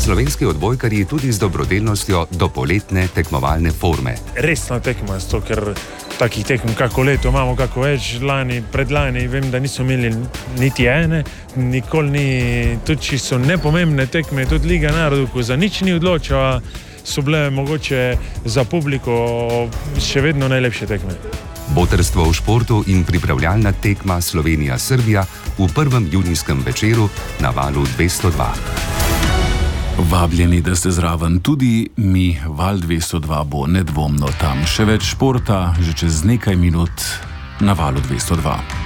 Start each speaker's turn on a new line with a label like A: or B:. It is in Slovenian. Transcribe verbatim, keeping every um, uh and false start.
A: Slovenski odbojkarji tudi z dobrodelnostjo do poletne tekmovalne forme.
B: Resna tekma, zato ker takih tekm kako leto imamo, kako več, lani, predlani, vem, da niso imeli niti ene, nikoli ni, tudi če so nepomembne tekme, tudi Liga narodov, ko za nič ni odločila, so bile mogoče za publiko še vedno najlepše tekme.
A: Botrstvo v športu in pripravljalna tekma Slovenija-Srbija v prvem junijskem večeru na Valu dvesto dva.
C: Vabljeni, da ste zraven tudi mi, Val dvesto dva bo nedvomno tam. Še več športa že čez nekaj minut na Valu dvesto dva.